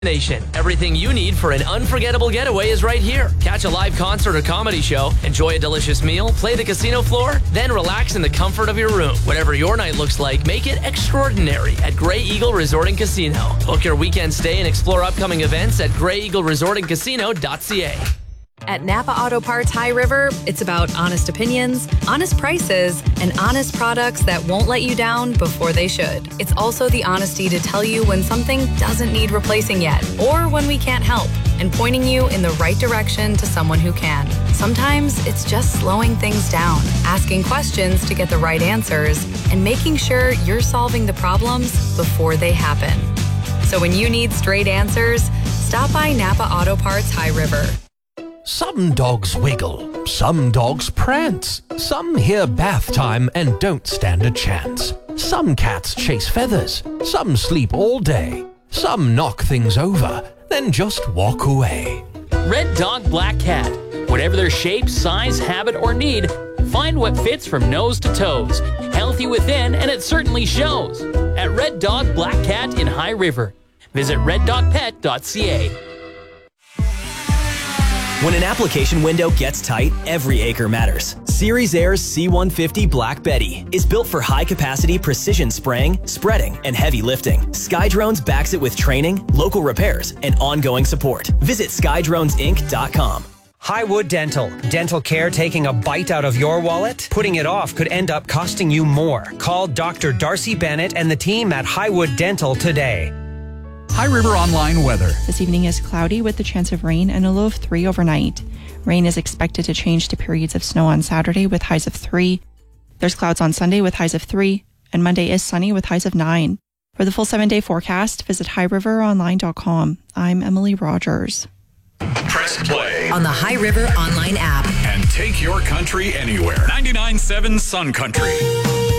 Nation. Everything you need for an unforgettable getaway is right here. Catch a live concert or comedy show, enjoy a delicious meal, play the casino floor, then relax in the comfort of your room. Whatever your night looks like, make it extraordinary at Grey Eagle Resort and Casino. Book your weekend stay and explore upcoming events at greyeagleresortandcasino.ca. At Napa Auto Parts High River, it's about honest opinions, honest prices, and honest products that won't let you down before they should. It's also the honesty to tell you when something doesn't need replacing yet, or when we can't help, and pointing you in the right direction to someone who can. Sometimes it's just slowing things down, asking questions to get the right answers, and making sure you're solving the problems before they happen. So when you need straight answers, stop by Napa Auto Parts High River. Some dogs wiggle, some dogs prance, some hear bath time and don't stand a chance. Some cats chase feathers, some sleep all day, some knock things over, then just walk away. Red Dog Black Cat. Whatever their shape, size, habit, or need, find what fits from nose to toes. Healthy within, and it certainly shows. At Red Dog Black Cat in High River. Visit reddogpet.ca. When an application window gets tight, every acre matters. Series Air's C150 Black Betty is built for high-capacity precision spraying, spreading, and heavy lifting. Skydrones backs it with training, local repairs, and ongoing support. Visit skydronesinc.com. Highwood Dental. Dental care taking a bite out of your wallet? Putting it off could end up costing you more. Call Dr. Darcy Bennett and the team at Highwood Dental today. High River Online weather. This evening is cloudy with the chance of rain and a low of 3 overnight. Rain is expected to change to periods of snow on Saturday with highs of 3. There's clouds on Sunday with highs of 3, and Monday is sunny with highs of 9. For the full 7-day forecast, visit highriveronline.com. I'm Emily Rogers. Press play on the High River Online app and take your country anywhere. 99.7 Sun Country.